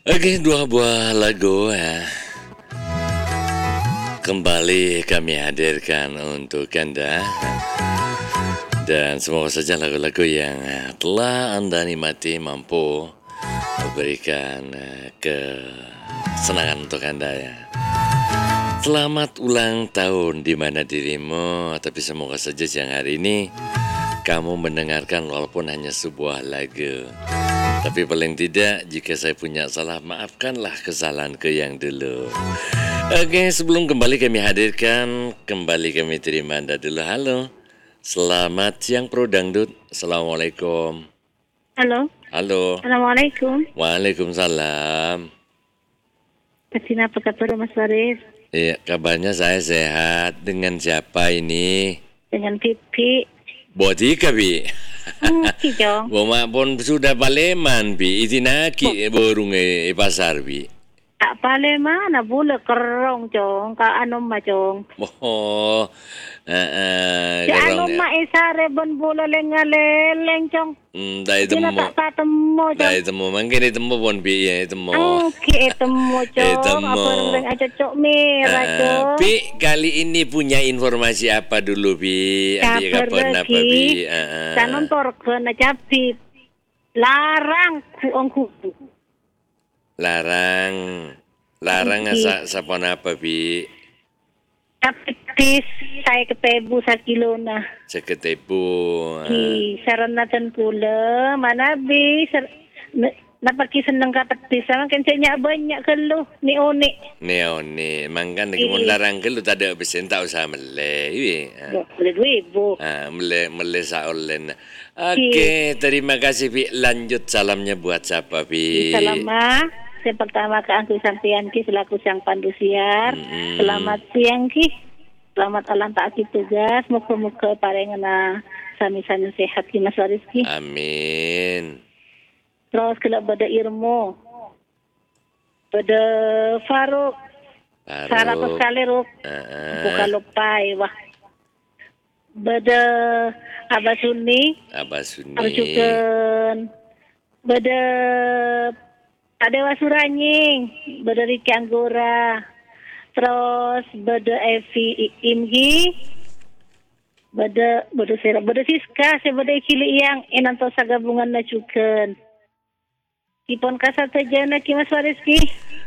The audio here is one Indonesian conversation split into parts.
Oke, dua buah lagu ya. Kembali kami hadirkan untuk Anda. Dan semoga saja lagu-lagu yang telah Anda nikmati mampu memberikan kesenangan untuk Anda ya. Selamat ulang tahun di mana dirimu, tapi semoga saja siang hari ini kamu mendengarkan walaupun hanya sebuah lagu. Tapi paling tidak, jika saya punya salah, maafkanlah kesalahanku yang dulu. Oke, sebelum kembali kami hadirkan, kembali kami terima Anda dulu. Halo, selamat siang Pro Dangdut. Assalamualaikum. Halo. Halo. Assalamualaikum. Waalaikumsalam. Kasih apa kabar Mas Faris? Iya, kabarnya saya sehat. Dengan siapa ini? Dengan Pipi. Botika, Bi. Kijong. Boma pun sudah baleman, Bi. Itinaki borong pasar, Bi. Tak pale mana bule kerong cong ka anom ma cong. Oh, Si anom ma isare bon bule lengaleleng cong. Dahil Sila temo. tak temu cong. Dahil temo, mungkin itemo pun, Bi. Ya, itemo. Oke temu cong. Temu. Apa reng aja cok merah cong. Bi, kali ini punya informasi apa dulu, Bi? Adik kapan apa, Bi? Sanon torkeun aja Bi. Larang ku Larang sa apa, Bi? Tapis saya ketebu sa kilo na. Sa Ketebu. Saran natin kula, manabi, napakisan ng kapatis, sama kanya banyak kalo, ni Oni. Neone, mangkan nagmon larang kelo tada besen tao sa mele. Boleh Mele sa online. Oke, terima kasih, Bi. Lanjut salamnya buat siapa, Bi? Salamat. Yang pertama ke Angku Sampian Ki selaku Sang Pandu Siar. Selamat siang Ki. Selamat alam taati tugas. Muka-muka parengana sami-sami sehat Ki Mas Waris Ki. Amin. Terus kalau pada Irmo. Pada Faruk. Sarap sekali Ruk. Buka lupai wah. Pada Abah Suni. Arjukan. Pada Adewa Suranying, beda Riki Anggora, terus beda Evi Imgi, beda Siska, beda Kili yang enanto sa gabungan na cuken. Ipon kasat saja na Mas Wariski.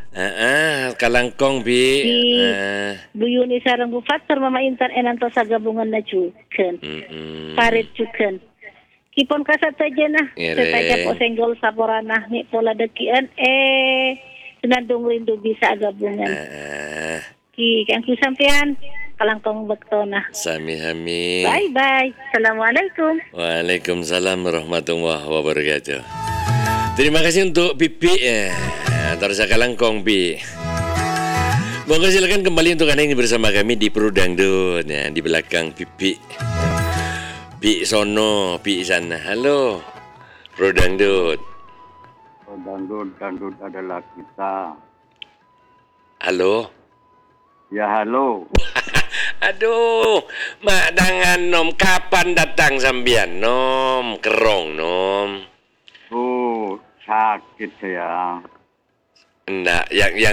Kalangkong, Bi. Buyuni sarang bufat mama intan enanto sa gabungan na cuken. Parit cuken. Ipon kasat saja na. Setaja po senggol sa porana. Ni pola dekian senandung rindu bisa gabungan. Kang Sampian kalangkong bektona. Sami-sami. Bye-bye. Assalamualaikum. Waalaikumsalam warahmatullahi wabarakatuh. Terima kasih untuk Pipi. Terus kalangkong, Bi. Monggo silakan kembali untuk Anda yang bersama kami di Pro Dangdut ya, di belakang Pipi. Pi sono, pi sana. Halo, Pro Dangdut. Pro Dangdut adalah kita. Halo. Ya halo. Aduh, mak dangan nom, kapan datang sambian nom, kerong nom. Oh, sakit saya. Enggak,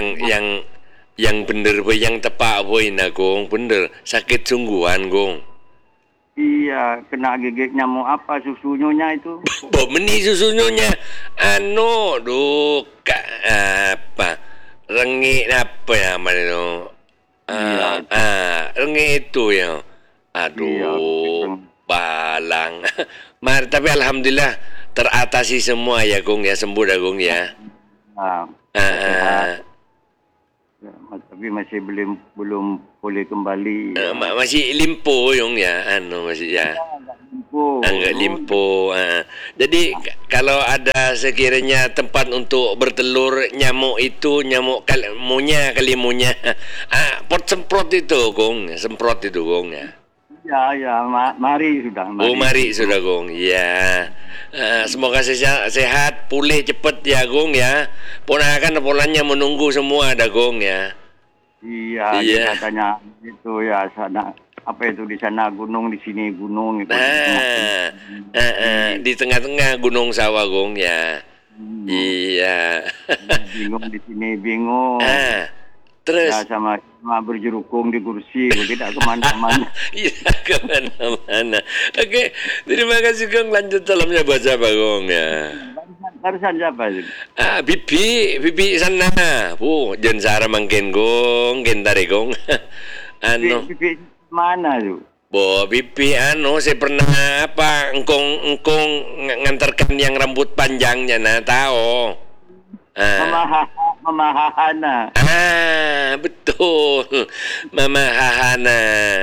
yang bener boy, yang tepat boy na gong, bener sakit sungguhan gong. Iya, kena gigit nyamuk apa susunya itu? Meni susunya, apa? Rengi apa ya mana itu? Rengi itu ya. Aduh, balang. Tapi alhamdulillah teratasi semua ya, Gong ya, sembuh dah Gong ya. Tapi masih belum boleh kembali. Masih limpo yung ya, masih ya. Enggak limpo. Jadi kalau ada sekiranya tempat untuk bertelur nyamuk itu, nyamuk kalimunya, pot semprot itu, Gong, semprot itu, Gong ya. Ya, mari sudah. Mari sudah, Gong. Ya. Semoga sehat, pulih cepat ya, Gong ya. Ponakan polanya menunggu semua ada, Gong ya. Iya. Katanya itu ya sana apa itu di sana gunung, di sini gunung itu. Di tengah-tengah gunung sawah, Gong ya. Iya. Bingung di sini, bingung. Terus? Ya, sama berjerukung di kursi, tidak kemana-mana. Iya, kemana-mana. Oke, terima kasih Gong. Lanjut salamnya buat siapa Gong ya? Barusan siapa itu? Bibi sana. Jangan sara mangkin Gong, gentare Gong. Bibi mana tuh? Bibi saya pernah engkong ngantarkan yang rambut panjangnya tahu. Mama Hahana. Betul. Mama Hahana.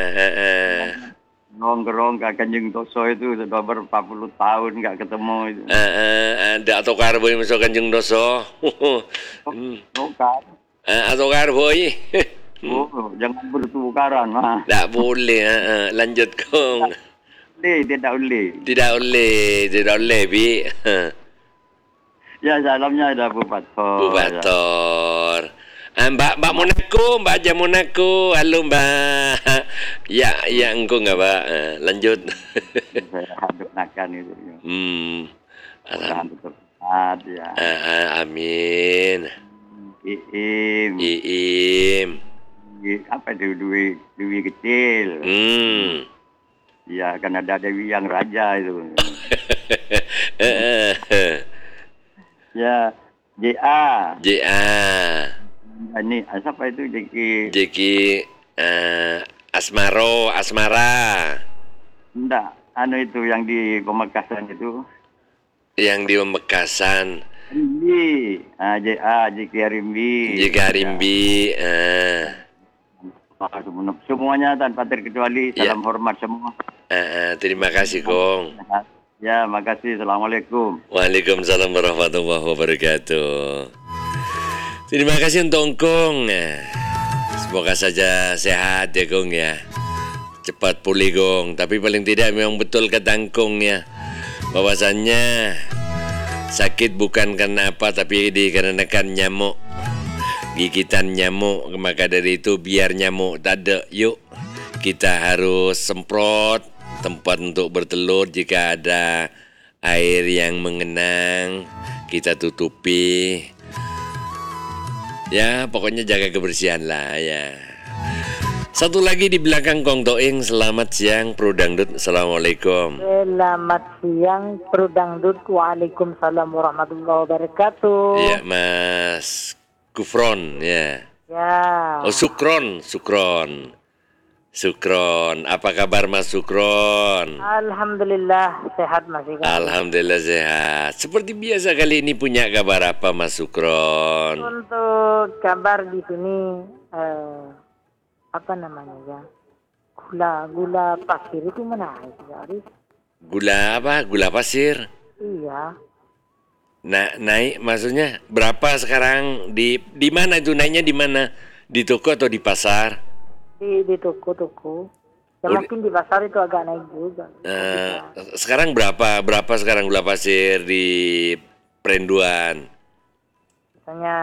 Nongkrong ke Kanjeng Doso itu sudah ber-40 tahun nggak ketemu itu. Ada atau karboy masuk Kanjeng Doso. Bukan. Atau karboy. Jangan bertukaran mah. Tak boleh. Lanjut Kong. Tidak boleh Bi. Ya, salamnya ada Bu Bator. Mbak Monaco, Mbak Aja Monaco. Halo Mbak. Ya, engkau nggak Mbak. Lanjut. Saya hadap nakan itu. Alhamdulillah. Ya. Amin. Iim. Apa itu Dewi kecil? Ya, kan ada Dewi yang raja itu. Ya, JA. Ini siapa itu Jeki Asmara. Enggak, itu yang di Pemekasan itu. Yang di Pemekasan. Rimbi. JA, Jeki Arimbi. Semuanya tanpa terkecuali, salam hormat semua. Terima kasih Gong. Ya, makasih. Assalamualaikum. Waalaikumsalam warahmatullahi wabarakatuh. Terima kasih untuk Gong. Semoga saja sehat ya Gong ya. Cepat pulih Gong. Tapi paling tidak memang betul kata Gong ya. Bahwasannya sakit bukan karena apa, tapi dikarenakan nyamuk. Gigitan nyamuk. Maka dari itu biar nyamuk tak ada, yuk kita harus semprot tempat untuk bertelur. Jika ada air yang mengenang, kita tutupi. Ya, pokoknya jaga kebersihan lah ya. Satu lagi di belakang Kong Toing. Selamat siang Pro Dangdut. Assalamualaikum. Selamat siang Pro Dangdut. Waalaikumsalam warahmatullahi wabarakatuh. Iya Mas Kufron ya. Ya. Oh Sukron. Apa kabar Mas Sukron? Alhamdulillah sehat Mas Ikan. Alhamdulillah sehat. Seperti biasa kali ini punya kabar apa Mas Sukron? Untuk kabar di sini apa namanya ya? Gula pasir itu menaik Aris. Gula apa? Gula pasir? Iya. Naik maksudnya berapa sekarang? Di mana itu naiknya, di mana? Di toko atau di pasar? Di toko. Ya mungkin di pasar itu agak naik juga. Sekarang berapa sekarang gula pasir di Perenduan? Misalnya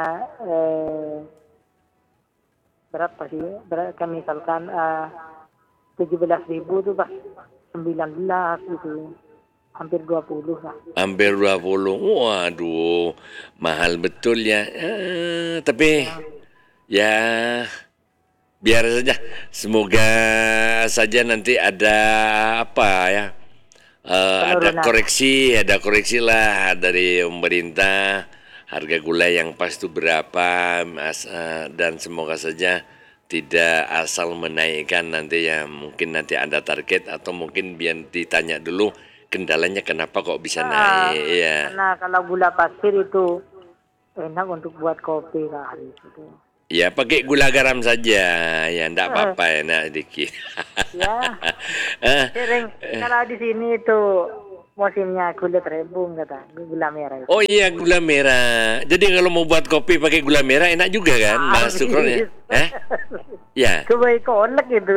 berapa sih? Misalkan 17.000 tuh Pak, 19 gitu. Hampir 20 lah. Hampir 20. Waduh, mahal betul ya. Tapi ya biar saja. Semoga saja nanti ada apa ya? Ada koreksi lah dari pemerintah. Harga gula yang pas itu berapa, dan semoga saja tidak asal menaikkan nanti ya. Mungkin nanti ada target atau mungkin biar ditanya dulu kendalanya kenapa kok bisa naik ya. Karena kalau gula pasir itu enak untuk buat kopi lah itu. Ya pakai gula garam saja ya, enggak apa-apa, enak dikit. Ya. Sering kalau di sini itu musimnya gula terebung kata, gula merah. Oh iya gula merah. Jadi kalau mau buat kopi pakai gula merah enak juga kan, Mas Sukron ya? Ya. Kebaik gitu.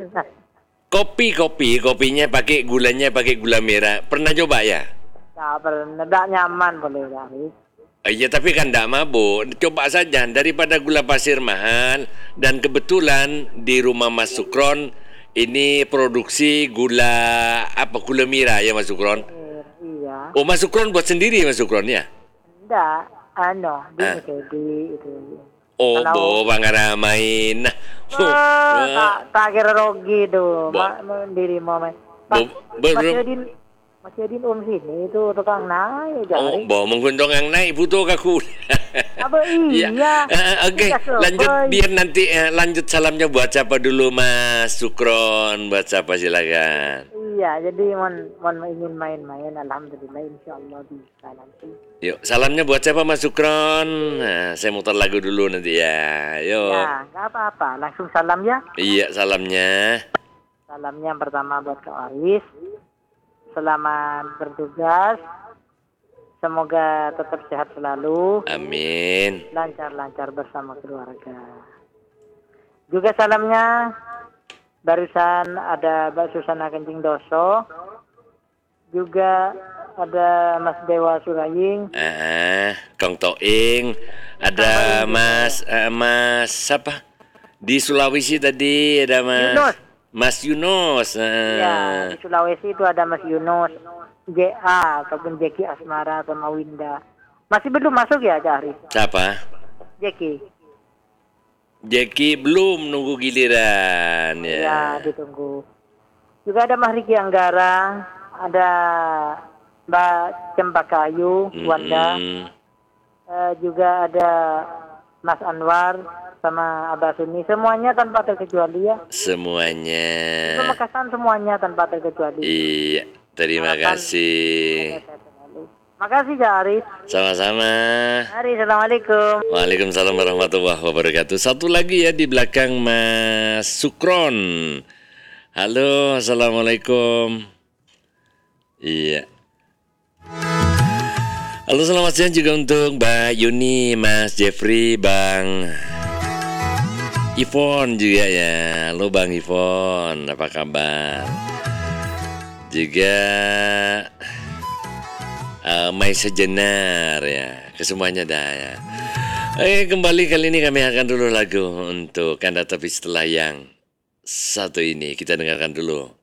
Kopinya gulanya pakai gula merah. Pernah coba ya? Nah, pernah, tidak nyaman boleh dari. Iya tapi kan tidak mabuk. Coba saja daripada gula pasir mahal. Dan kebetulan di rumah Mas Sukron ini produksi gula merah ya Mas Sukron? Iya. Oh Mas Sukron buat sendiri Mas Sukron ya? Tidak. di Mekedi itu. Oh, Kalau- bo pangaramain. Nah. Tak kira rogi tuh, diri mau main. Mas Yadin sini itu tukang naik Oh, jari. bo mengundang yang naik butuh kaku. Apa iya? Oke, lanjut biar nanti lanjut salamnya buat siapa dulu Mas Sukron, buat siapa silakan. Iya, jadi mon ingin main-main, alhamdulillah insyaallah bisa nanti. Yuk, salamnya buat siapa Mas Sukron? Nah, saya muter lagu dulu nanti ya. Yuk. Ya, nggak apa-apa, langsung salam ya. Iya, salamnya. Salamnya yang pertama buat Kak Aris. Selamat bertugas. Semoga tetap sehat selalu. Amin. Lancar-lancar bersama keluarga. Juga salamnya barusan ada Mbak Susana Kencing Doso. Juga ada Mas Dewa Suraying. Kang Toing. Ada Mas siapa? Di Sulawesi tadi ada Yunus. Mas Yunus. Ya, di Sulawesi itu ada Mas Yunus, JA ataupun Jeki Asmara sama Winda. Masih belum masuk ya, Cari? Siapa? Jeki belum nunggu giliran ya. Ya, ditunggu. Juga ada Mas Riki Anggara, ada Mbak Cempakayu, Wanda. Juga ada Mas Anwar sama Abah Suni. Semuanya tanpa terkecuali ya. Semuanya. Pemekasan semuanya tanpa terkecuali. Iya, terima kasih. Makasih Jari. Sama-sama. Hari, assalamualaikum. Waalaikumsalam warahmatullahi wabarakatuh. Satu lagi ya di belakang Mas Sukron. Halo, assalamualaikum. Iya. Halo, selamat siang juga untuk Mbak Yuni, Mas Jeffrey, Bang Ivon juga ya. Halo Bang Ivon, apa kabar? Juga Mai Sejenar ya, kesemuanya dah ya. Kembali kali ini kami akan dulu lagu untuk Anda, tapi setelah yang satu ini kita dengarkan dulu.